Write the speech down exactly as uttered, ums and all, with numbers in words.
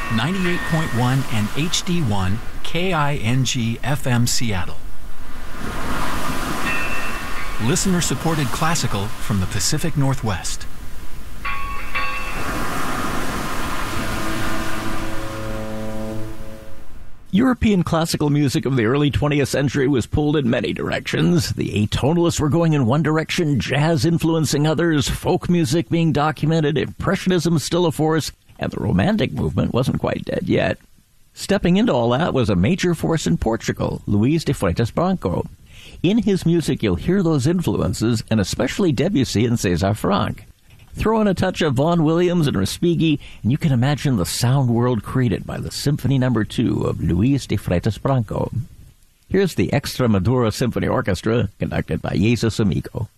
ninety-eight point one and H D one K I N G F M Seattle. Listener-supported classical from the Pacific Northwest. European classical music of the early twentieth century was pulled in many directions. The atonalists were going in one direction, jazz influencing others, folk music being documented, impressionism still a force, and the Romantic movement wasn't quite dead yet. Stepping into all that was a major force in Portugal, Luís de Freitas Branco. In his music, you'll hear those influences, and especially Debussy and César Franck. Throw in a touch of Vaughan Williams and Respighi, and you can imagine the sound world created by the Symphony Number Two of Luís de Freitas Branco. Here's the Extremadura Symphony Orchestra, conducted by Jesus Amigo.